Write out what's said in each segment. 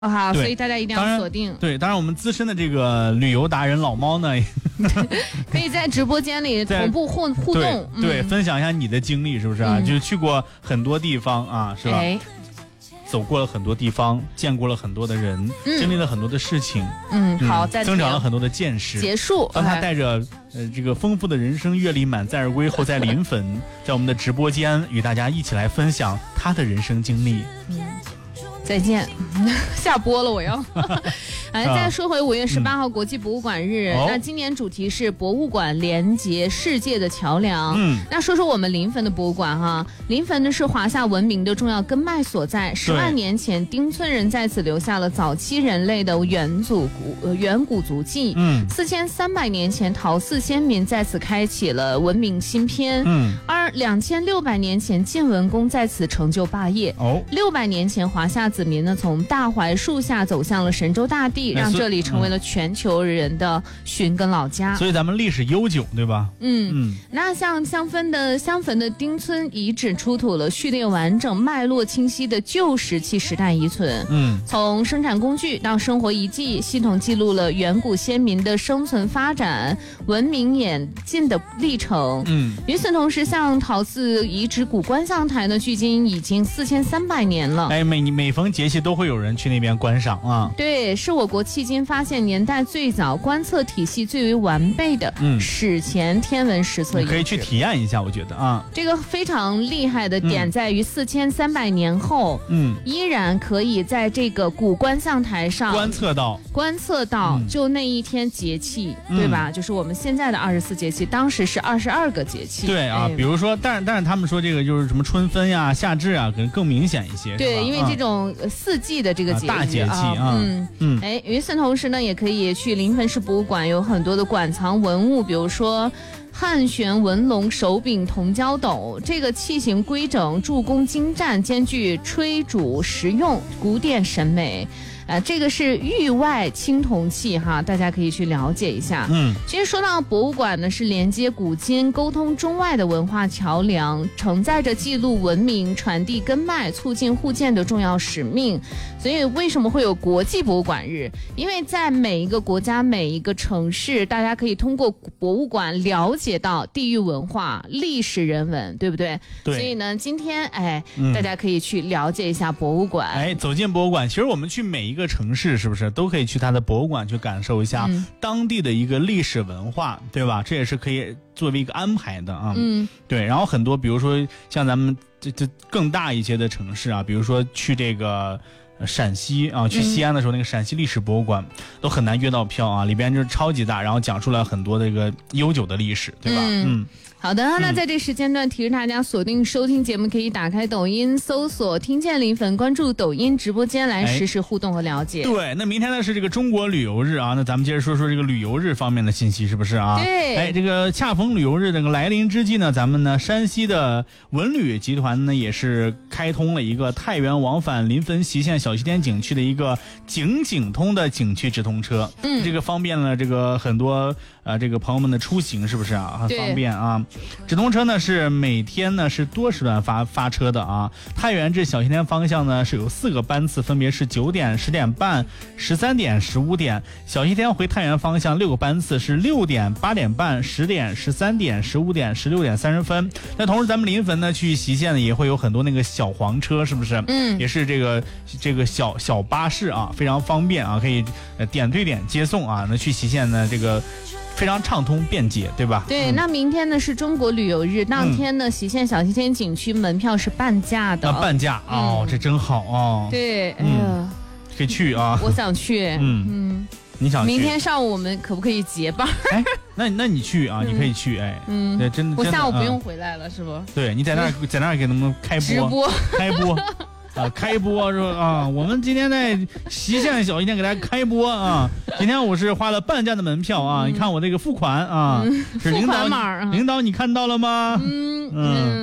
好，所以大家一定要锁定。 对，当然我们资深的这个旅游达人老猫呢， 可以在直播间里同步互动， 对，分享一下你的经历，是不是啊？就是去过很多地方啊，是吧？走过了很多地方，见过了很多的人，经历了很多的事情， 好， 增长了很多的见识。 结束， 当他带着这个丰富的人生阅历满载而归后，在临汾，在我们的直播间与大家一起来分享他的人生经历。 再见，下播了，我要。再说回5月18号国际博物馆日，那今年主题是博物馆连接世界的桥梁。那说说我们临汾的博物馆哈，临汾呢是华夏文明的重要根脉所在，10万年前丁村人在此留下了早期人类的远古足迹。4300年前陶寺先民在此开启了文明新篇。而2600年前晋文公在此成就霸业。600年前华夏子民呢从大槐树下走向了神州大地，让这里成为了全球人的寻根老家。 所以咱们历史悠久，对吧？ 那像相汾的丁村遗址出土了序列完整、脉络清晰的旧石器时代遗存。从生产工具到生活遗迹，系统记录了远古先民的生存发展、文明演进的历程。与此同时，像陶寺遗址古观象台呢，距今已经4300年了。 每逢节气都会有人去那边观赏啊。 对，是我国迄今发现年代最早、观测体系最为完备的史前天文实测遗址。 可以去体验一下，我觉得啊， 这个非常厉害的点在于4300年后，依然可以在这个古观象台上观测到，就那一天节气，对吧？就是我们现在的24节气，当时是22个节气。 对啊，比如说，但是他们说这个就是什么春分呀、夏至啊，可能更明显一些。 对，因为这种四季的这个节大节气啊， 与此同时呢，也可以去临汾市博物馆，有很多的馆藏文物，比如说汉玄文龙手柄铜胶斗，这个器型规整，铸工精湛，兼具炊煮实用、古典审美。这个是玉外青铜器哈，大家可以去了解一下。其实说到博物馆呢，是连接古今、沟通中外的文化桥梁，承载着记录文明、传递根脉、促进互鉴的重要使命。所以为什么会有国际博物馆日？因为在每一个国家、每一个城市，大家可以通过博物馆了解到地域文化、历史人文，对不对？ 对。 所以呢，今天大家可以去了解一下博物馆。 走进博物馆，其实我们去每一个城市是不是都可以去它的博物馆去感受一下当地的一个历史文化，对吧？这也是可以作为一个安排的啊。对。然后很多比如说像咱们这更大一些的城市啊，比如说去这个陕西啊，去西安的时候，那个陕西历史博物馆都很难约到票啊，里边就是超级大，然后讲述了很多这个悠久的历史，对吧？ 好的，那在这时间段提示大家锁定收听节目，可以打开抖音搜索听见临汾，关注抖音直播间来实时互动和了解。 对，那明天呢是这个中国旅游日啊，那咱们接着说说这个旅游日方面的信息，是不是啊？ 对。 这个恰逢旅游日这个来临之际呢，咱们呢山西的文旅集团呢也是开通了一个太原往返临汾西县小西天景区的一个景通的景区直通车。这个方便了这个很多这个朋友们的出行，是不是啊？很方便啊。直通车呢是每天呢是多时段发车的啊。太原至小西天方向呢是有4个班次，分别是9点、10点半、13点、15点。小西天回太原方向6个班次是6点、8点半、10点、13点、15点、16点30分。那同时咱们临汾呢去西县呢也会有很多那个小黄车，是不是？也是这个小巴士啊，非常方便啊，可以点对点接送啊。那去西县呢这个非常畅通便捷，对吧？ 对，那明天呢是中国旅游日，当天呢西县小西天景区门票是半价的。 半价哦，这真好哦。 对， 可以去啊。 我想去。 你想去？ 明天上午我们可不可以结伴？ 那你去啊，你可以去对，真的。 我下午不用回来了，是不？ 对，你在那儿给他们开播。 直播。 开播。开播是吧？啊，我们今天在西县小西天给大家开播啊！今天我是花了半价的门票啊！你看我这个付款啊，是领导你看到了吗？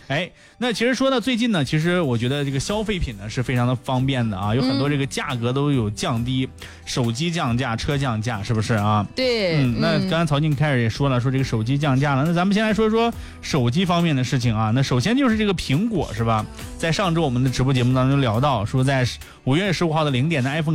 哎，那其实说到最近呢，其实我觉得这个消费品呢是非常的方便的啊，有很多这个价格都有降低，手机降价，车降价，是不是啊？ 对， 那刚才曹静开始也说了，说这个手机降价了，那咱们先来说说手机方面的事情啊。那首先就是这个苹果是吧？在上周我们的直播节目当中聊到，说在5月15号的0点的 iPhone